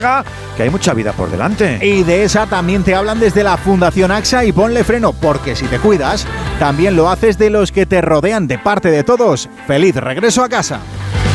que hay mucha vida por delante. Y de esa también te hablan desde la Fundación AXA y Ponle Freno, porque si te cuidas, también lo haces de los que te rodean. De parte de todos, feliz regreso a casa.